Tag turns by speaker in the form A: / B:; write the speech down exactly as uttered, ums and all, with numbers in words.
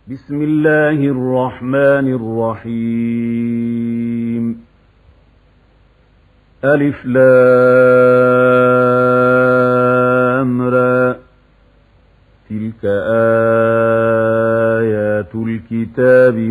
A: بسم الله الرحمن الرحيم ألف لام را تلك آيات الكتاب